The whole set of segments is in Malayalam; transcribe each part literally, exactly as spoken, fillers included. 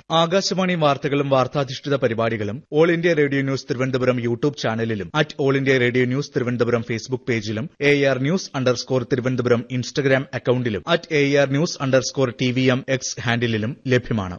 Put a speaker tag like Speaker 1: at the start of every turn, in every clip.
Speaker 1: ആകാശവാണി വാർത്തകളും വാർത്താധിഷ്ഠിത പരിപാടികളും all India radio news Thiruvananthapuram YouTube ചാനലിലും at all India radio news Thiruvananthapuram Facebook പേജിലും A R news underscore Thiruvananthapuram Instagram അക്കൌണ്ടിലും at A R news underscore T V M X ഹാൻഡിലും ലഭ്യമാണ്.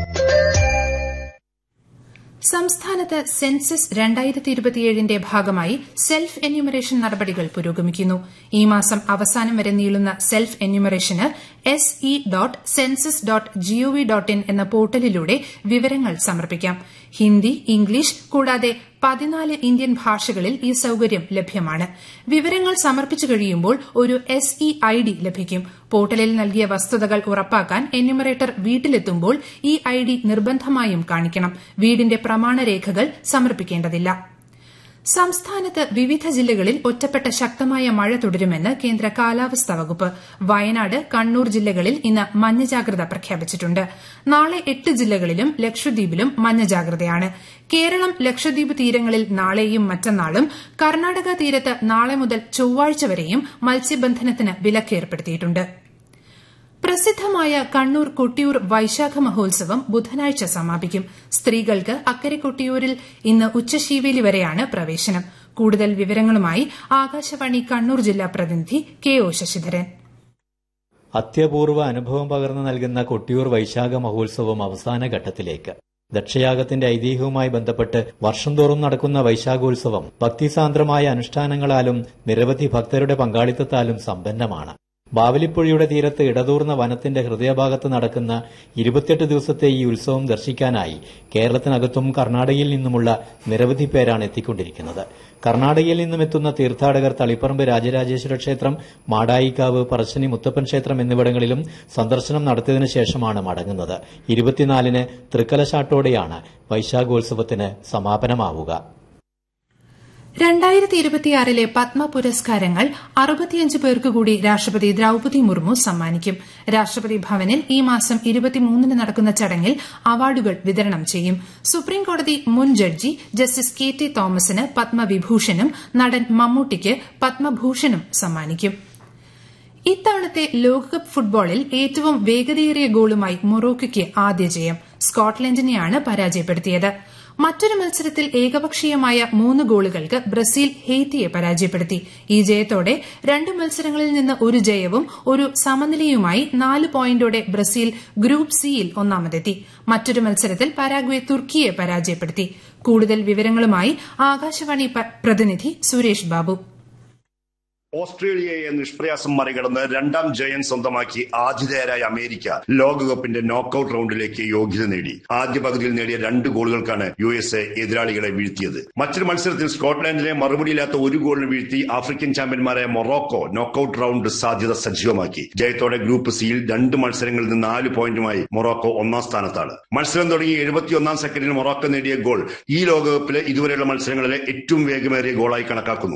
Speaker 2: സംസ്ഥാനത്ത് സെൻസസ് രണ്ടായിരത്തി ഇരുപത്തിയേഴിന്റെ ഭാഗമായി സെൽഫ് എന്യൂമറേഷൻ നടപടികൾ പുരോഗമിക്കുന്നു. ഈ മാസം അവസാനം വരെ നീളുന്ന self എന്യൂമറേഷന് S E dot census dot G O V dot in എന്ന പോർട്ടലിലൂടെ വിവരങ്ങൾ സമർപ്പിക്കാം. ഹിന്ദി, ഇംഗ്ലീഷ് കൂടാതെ പതിനാല് ഇന്ത്യൻ ഭാഷകളിൽ ഈ സൌകര്യം ലഭ്യമാണ്. വിവരങ്ങൾ സമർപ്പിച്ചു കഴിയുമ്പോൾ ഒരു എസ് ഇ ഐ ഡി ലഭിക്കും. പോർട്ടലിൽ നൽകിയ വസ്തുതകൾ ഉറപ്പാക്കാൻ എന്യൂമറേറ്റർ വീട്ടിലെത്തുമ്പോൾ ഈ ഐ ഡി നിർബന്ധമായും കാണിക്കണം. വീടിന്റെ പ്രമാണരേഖകൾ സമർപ്പിക്കേണ്ടതില്ല. സംസ്ഥാനത്ത് വിവിധ ജില്ലകളിൽ ഒറ്റപ്പെട്ട ശക്തമായ മഴ തുടരുമെന്ന് കേന്ദ്ര കാലാവസ്ഥാ വകുപ്പ്. വയനാട്, കണ്ണൂർ ജില്ലകളിൽ ഇന്ന് മഞ്ഞ ജാഗ്രത പ്രഖ്യാപിച്ചിട്ടുണ്ട്. നാളെ എട്ട് ജില്ലകളിലും ലക്ഷദ്വീപിലും മഞ്ഞ ജാഗ്രതയാണ്. കേരളം, ലക്ഷദ്വീപ് തീരങ്ങളിൽ നാളെയും മറ്റന്നാളും, കർണാടക തീരത്ത് നാളെ മുതൽ ചൊവ്വാഴ്ച വരെയും മത്സ്യബന്ധനത്തിന് വിലക്ക് ഏർപ്പെടുത്തിയിട്ടുണ്ട്. പ്രസിദ്ധമായ കണ്ണൂർ കൊട്ടിയൂർ വൈശാഖ മഹോത്സവം ബുധനാഴ്ച സമാപിക്കും. സ്ത്രീകൾക്ക് അക്കരെ കൊട്ടിയൂരിൽ ഇന്ന് ഉച്ചശീവേലി വരെയാണ് പ്രവേശനം. കൂടുതൽ വിവരങ്ങളുമായി ആകാശവാണി കണ്ണൂർ ജില്ലാ പ്രതിനിധി കെ ഒ ശശിധരൻ.
Speaker 3: അത്യപൂർവ അനുഭവം പകർന്നു നൽകുന്ന കൊട്ടിയൂർ വൈശാഖ മഹോത്സവം അവസാന ഘട്ടത്തിലേക്ക്. ദക്ഷയാഗത്തിന്റെ ഐതിഹ്യവുമായി ബന്ധപ്പെട്ട് വർഷം തോറും നടക്കുന്ന വൈശാഖോത്സവം ഭക്തിസാന്ദ്രമായ അനുഷ്ഠാനങ്ങളാലും നിരവധി ഭക്തരുടെ പങ്കാളിത്തത്താലും സമ്പന്നമാണ്. ബാവലിപ്പുഴയുടെ തീരത്ത് ഇടതൂർന്ന വനത്തിന്റെ ഹൃദയഭാഗത്ത് നടക്കുന്ന ഇരുപത്തിയെട്ട് ദിവസത്തെ ഈ ഉത്സവം ദർശിക്കാനായി കേരളത്തിനകത്തും കർണാടകയിൽ നിന്നുമുള്ള നിരവധി പേരാണ് എത്തിക്കൊണ്ടിരിക്കുന്നത്. കർണാടകയിൽ നിന്നും എത്തുന്ന തീർത്ഥാടകർ തളിപ്പറമ്പ് രാജരാജേശ്വര ക്ഷേത്രം, മാടായിക്കാവ്, പറശ്ശിനി മുത്തപ്പൻ ക്ഷേത്രം എന്നിവിടങ്ങളിലും സന്ദർശനം നടത്തിയതിനു ശേഷമാണ് മടങ്ങുന്നത്. ഇരുപത്തിനാലിന് തൃക്കലശാട്ടോടെയാണ് വൈശാഖോത്സവത്തിന് സമാപനമാവുക.
Speaker 2: രണ്ടായിരത്തി ഇരുപത്തിയാറിലെ പത്മ പുരസ്കാരങ്ങൾ അറുപത്തിയഞ്ച് പേർക്ക് കൂടി രാഷ്ട്രപതി ദ്രൌപതി മുർമു സമ്മാനിക്കും. രാഷ്ട്രപതി ഭവനിൽ ഈ മാസം ഇരുപത്തിമൂന്നിന് നടക്കുന്ന ചടങ്ങിൽ അവാർഡുകൾ വിതരണം ചെയ്യും. സുപ്രീംകോടതി മുൻ ജഡ്ജി ജസ്റ്റിസ് കെ ടി തോമസിന് പത്മവിഭൂഷണും നടൻ മമ്മൂട്ടിക്ക് പത്മഭൂഷണും സമ്മാനിക്കും. ഇത്തവണത്തെ ലോകകപ്പ് ഫുട്ബോളിൽ ഏറ്റവും വേഗതയേറിയ ഗോളുമായി മൊറോക്കോയ്ക്ക് ആദ്യ ജയം. സ്കോട്ട്ലൻഡിനെയാണ് പരാജയപ്പെടുത്തിയത്. മറ്റൊരു മത്സരത്തിൽ ഏകപക്ഷീയമായ മൂന്ന് ഗോളുകൾക്ക് ബ്രസീൽ ഹെയ്ത്തിയെ പരാജയപ്പെടുത്തി. ഈ ജയത്തോടെ രണ്ട് മത്സരങ്ങളിൽ നിന്ന് ഒരു ജയവും ഒരു സമനിലയുമായി നാല് പോയിന്റോടെ ബ്രസീൽ ഗ്രൂപ്പ് സിയിൽ ഒന്നാമതെത്തി. മറ്റൊരു മത്സരത്തിൽ പരാഗ്വെ തുർക്കിയെ പരാജയപ്പെടുത്തി. കൂടുതൽ വിവരങ്ങളുമായി ആകാശവാണി പ്രതിനിധി സുരേഷ് ബാബു.
Speaker 4: ഓസ്ട്രേലിയയെ നിഷ്പ്രയാസം മറികടന്ന് രണ്ടാം ജയം സ്വന്തമാക്കി ആതിഥേയരായ അമേരിക്ക ലോകകപ്പിന്റെ നോക്കൌട്ട് റൌണ്ടിലേക്ക് യോഗ്യത നേടി. ആദ്യ പകുതിയിൽ നേടിയ രണ്ട് ഗോളുകൾക്കാണ് യു എസ് എ എതിരാളികളെ വീഴ്ത്തിയത്. മറ്റൊരു മത്സരത്തിൽ സ്കോട്ട്ലാൻഡിനെ മറുപടിയില്ലാത്ത ഒരു ഗോളിന് വീഴ്ത്തി ആഫ്രിക്കൻ ചാമ്പ്യന്മാരായ മൊറോക്കോ നോക്കൌട്ട് റൌണ്ട് സാധ്യത സജീവമാക്കി. ജയത്തോടെ ഗ്രൂപ്പ് സിയിൽ രണ്ട് മത്സരങ്ങളിൽ നിന്ന് നാല് പോയിന്റുമായി മൊറോക്കോ ഒന്നാം സ്ഥാനത്താണ്. മത്സരം തുടങ്ങി എഴുപത്തിയൊന്നാം സെക്കൻഡിൽ മൊറോക്കോ നേടിയ ഗോൾ ഈ ലോകകപ്പിലെ ഇതുവരെയുള്ള മത്സരങ്ങളിലെ ഏറ്റവും വേഗമേറിയ ഗോളായി കണക്കാക്കുന്നു.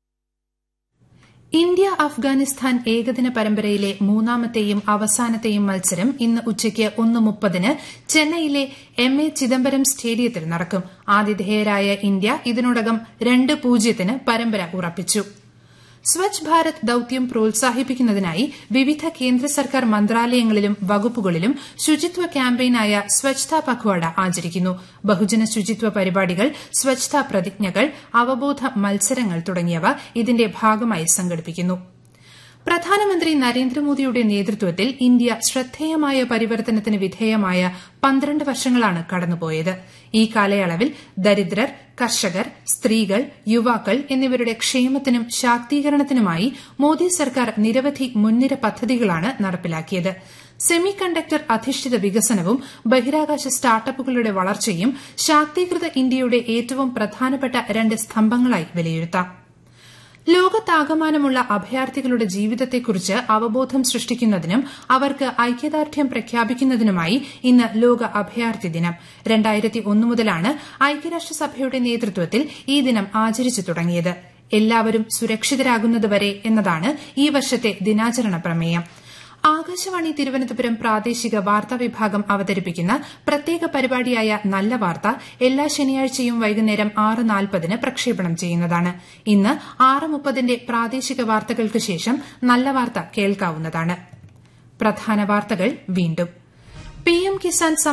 Speaker 2: ഇന്ത്യ അഫ്ഗാനിസ്ഥാൻ ഏകദിന പരമ്പരയിലെ മൂന്നാമത്തെയും അവസാനത്തെയും മത്സരം ഇന്ന് ഉച്ചയ്ക്ക് ഒന്ന് മുപ്പതിന് ചെന്നൈയിലെ എം എ ചിദംബരം സ്റ്റേഡിയത്തിൽ നടക്കും. ആതിഥേയരായ ഇന്ത്യ ഇതിനോടകം രണ്ട് പൂജ്യത്തിന് പരമ്പര ഉറപ്പിച്ചു. സ്വച്ഛ് ഭാരത് ദൌത്യം പ്രോത്സാഹിപ്പിക്കുന്നതിനായി വിവിധ കേന്ദ്ര സർക്കാർ മന്ത്രാലയങ്ങളിലും വകുപ്പുകളിലും ശുചിത്വ ക്യാമ്പയിനായ സ്വച്ഛതാ പഖ്വാഡ ആചരിക്കുന്നു. ബഹുജന ശുചിത്വ പരിപാടികൾ, സ്വച്ഛതാ പ്രതിജ്ഞകൾ, അവബോധ മത്സരങ്ങൾ തുടങ്ങിയവ ഇതിന്റെ ഭാഗമായി സംഘടിപ്പിക്കുന്നു. പ്രധാനമന്ത്രി നരേന്ദ്രമോദിയുടെ നേതൃത്വത്തിൽ ഇന്ത്യ ശ്രദ്ധേയമായ പരിവർത്തനത്തിന് വിധേയമായ പന്ത്രണ്ട് വർഷങ്ങളാണ് കടന്നുപോയത്. ഈ കാലയളവിൽ ദരിദ്രർ, കർഷകർ, സ്ത്രീകൾ, യുവാക്കൾ എന്നിവരുടെ ക്ഷേമത്തിനും ശാക്തീകരണത്തിനുമായി മോദി സർക്കാർ നിരവധി മുൻനിര പദ്ധതികളാണ് നടപ്പിലാക്കിയത്. സെമി കണ്ടക്ടർ അധിഷ്ഠിത വികസനവും ബഹിരാകാശ സ്റ്റാർട്ടപ്പുകളുടെ വളർച്ചയും ശാക്തീകൃത ഇന്ത്യയുടെ ഏറ്റവും പ്രധാനപ്പെട്ട രണ്ട് സ്തംഭങ്ങളായി വിലയിരുത്താം. ലോകത്താകമാനമുള്ള അഭയാർത്ഥികളുടെ ജീവിതത്തെക്കുറിച്ച് അവബോധം സൃഷ്ടിക്കുന്നതിനും അവർക്ക് ഐക്യദാർഢ്യം പ്രഖ്യാപിക്കുന്നതിനുമായി ഇന്ന് ലോക അഭയാർത്ഥി ദിനം. രണ്ടായിരത്തി ഒന്ന് മുതലാണ് ഐക്യരാഷ്ട്രസഭയുടെ നേതൃത്വത്തിൽ ഈ ദിനം ആചരിച്ചു തുടങ്ങിയത്. എല്ലാവരും സുരക്ഷിതരാകുന്നതുവരെ എന്നതാണ് ഈ വർഷത്തെ ദിനാചരണ പ്രമേയം. ആകാശവാണി തിരുവനന്തപുരം പ്രാദേശിക വാർത്താ വിഭാഗം അവതരിപ്പിക്കുന്ന പ്രത്യേക പരിപാടിയായ നല്ല വാർത്ത എല്ലാ ശനിയാഴ്ചയും വൈകുന്നേരം ആറ് നാൽപ്പതിന് പ്രക്ഷേപണം ചെയ്യുന്നതാണ്. ഇന്ന് ആറ് മുപ്പതിന്റെ പ്രാദേശിക വാർത്തകൾക്ക് ശേഷം നല്ല വാർത്ത കേൾക്കാവുന്നതാണ്. പ്രധാന വാർത്തകൾ വീണ്ടും. പിഎം കിസാൻ